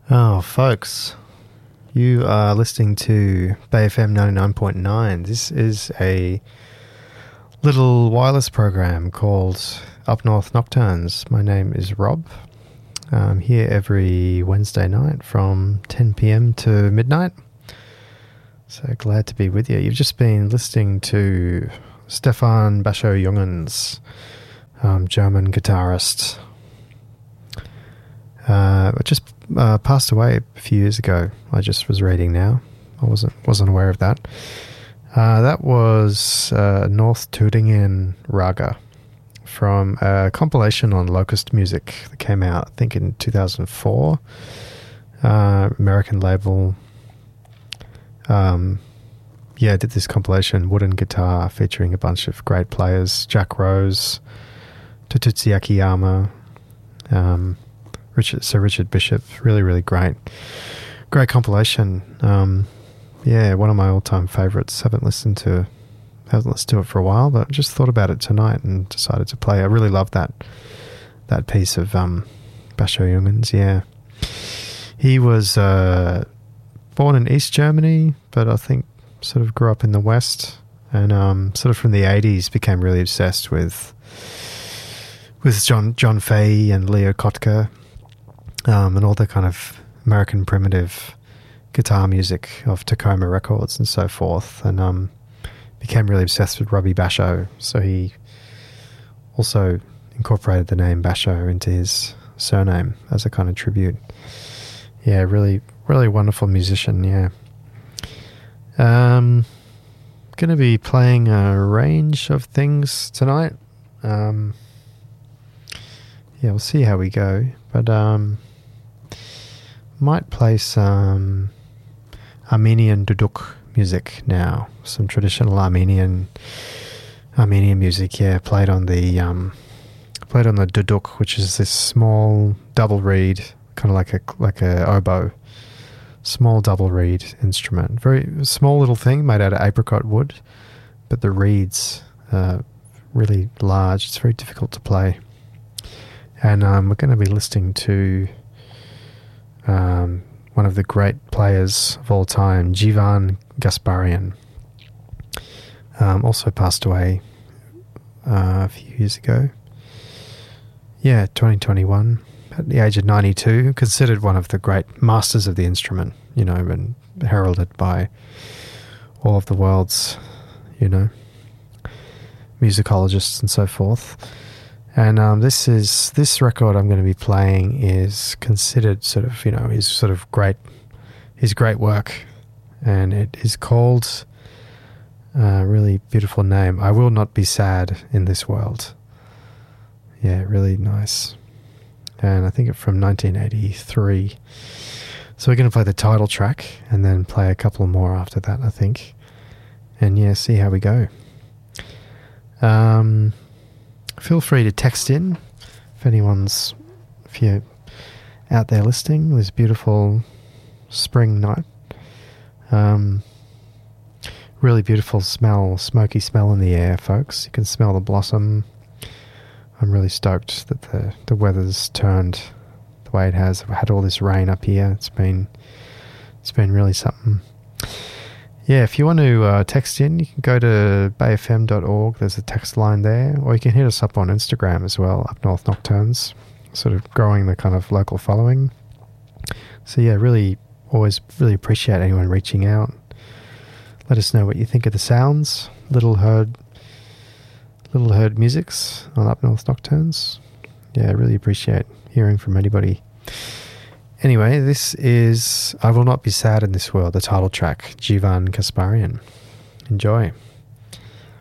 Oh, folks, you are listening to Bay FM 99.9. This is a little wireless program called Up North Nocturnes. My name is Rob. I'm here every Wednesday night from 10 p.m. to midnight. So glad to be with you. You've just been listening to Stefan Bascho-Jungens, German guitarist. Just passed away a few years ago. I just was reading now. I wasn't aware of that. That was North Thüringen Raga from a compilation on Locust Music that came out, I think, in 2004. American label. Did this compilation, Wooden Guitar, featuring a bunch of great players. Jack Rose, Tatsuya Akiyama, Sir Richard Bishop. Really, really great compilation. One of my all-time favorites. Haven't listened to it for a while, but just thought about it tonight and decided to play. I really love that piece of Bascho-Jungens. Yeah, he was born in East Germany, but I think sort of grew up in the West, and sort of from the 80s became really obsessed with John Fahey and Leo Kottke, and all the kind of American primitive guitar music of Tacoma Records and so forth, and became really obsessed with Robbie Basho. So he also incorporated the name Basho into his surname as a kind of tribute. Yeah, really, really wonderful musician, yeah. Going to be playing a range of things tonight. We'll see how we go, but might play some Armenian duduk music now, some traditional Armenian music. Yeah, played on the duduk, which is this small double reed, kind of like a oboe, small double reed instrument. Very small little thing made out of apricot wood, but the reeds are really large. It's very difficult to play. And we're going to be listening to one of the great players of all time, Jivan Gasparian. Also passed away a few years ago. Yeah, 2021, at the age of 92, considered one of the great masters of the instrument, and heralded by all of the world's, musicologists and so forth. And this record I'm going to be playing is considered sort of, his great work, and it is called a really beautiful name, I Will Not Be Sad in This World. Yeah, really nice. And I think it's from 1983. So we're going to play the title track and then play a couple more after that, I think. And yeah, see how we go. Feel free to text in if you're out there listening this beautiful spring night. Really beautiful smell, smoky smell in the air, folks. You can smell the blossom. I'm really stoked that the weather's turned the way it has. I've had all this rain up here. It's been really something. Yeah, if you want to text in, you can go to bayfm.org. There's a text line there. Or you can hit us up on Instagram as well, Up North Nocturnes, sort of growing the kind of local following. So yeah, always really appreciate anyone reaching out. Let us know what you think of the sounds. Little Heard Musics on Up North Nocturnes. Yeah, I really appreciate hearing from anybody. Anyway, this is I Will Not Be Sad in This World, the title track, Jivan Gasparian. Enjoy.